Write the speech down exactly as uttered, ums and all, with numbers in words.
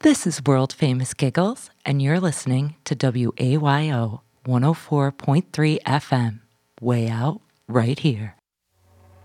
This is World Famous Giggles, and you're listening to W A Y O one oh four point three F M, way out right here.